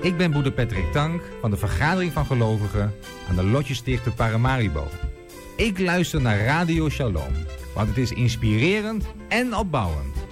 Ik ben broeder Patrick Tank van de Vergadering van Gelovigen aan de Lotjesticht te Paramaribo. Ik luister naar Radio Shalom, want het is inspirerend en opbouwend.